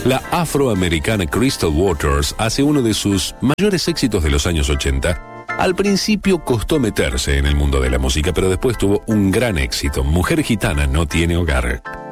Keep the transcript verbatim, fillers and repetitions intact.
La afroamericana Crystal Waters hace uno de sus mayores éxitos de los años ochenta. Al principio costó meterse en el mundo de la música, pero después tuvo un gran éxito. Mujer gitana no tiene hogar.